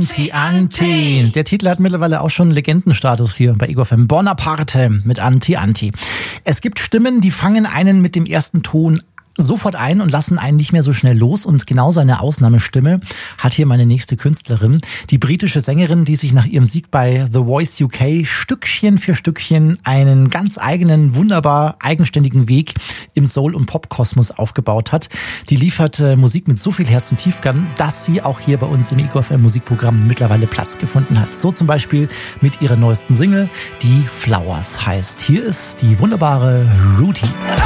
Anti. Der Titel hat mittlerweile auch schon Legendenstatus hier bei Ego FM. Bonaparte mit Anti. Es gibt Stimmen, die fangen einen mit dem ersten Ton sofort ein und lassen einen nicht mehr so schnell los. Und genauso eine Ausnahmestimme hat hier meine nächste Künstlerin. Die britische Sängerin, die sich nach ihrem Sieg bei The Voice UK Stückchen für Stückchen einen ganz eigenen, wunderbar eigenständigen Weg im Soul- und Pop-Kosmos aufgebaut hat. Die liefert Musik mit so viel Herz und Tiefgang, dass sie auch hier bei uns im Ego FM Musikprogramm mittlerweile Platz gefunden hat. So zum Beispiel mit ihrer neuesten Single, die Flowers heißt. Hier ist die wunderbare Ruti.